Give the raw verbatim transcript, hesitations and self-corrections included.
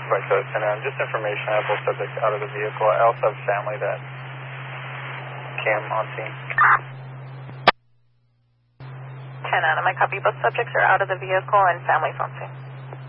Right, so ten nine, just information. I have both subjects out of the vehicle. I also have family that came on scene. ten nine, am I copy? Both subjects are out of the vehicle and families on scene.